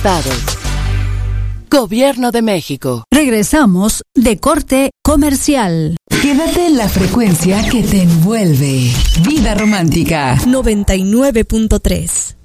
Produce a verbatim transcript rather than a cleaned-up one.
estados. Gobierno de México. Regresamos de corte comercial. Quédate en la frecuencia que te envuelve. Vida Romántica noventa y nueve punto tres.